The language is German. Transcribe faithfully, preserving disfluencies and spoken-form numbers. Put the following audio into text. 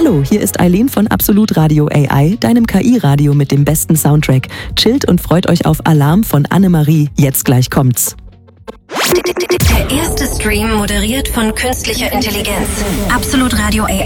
Hallo, hier ist Eileen von Absolut Radio A I, deinem K I-Radio mit dem besten Soundtrack. Chillt und freut euch auf Alarm von Annemarie. Jetzt gleich kommt's. Der erste Stream moderiert von künstlicher Intelligenz. Absolut Radio A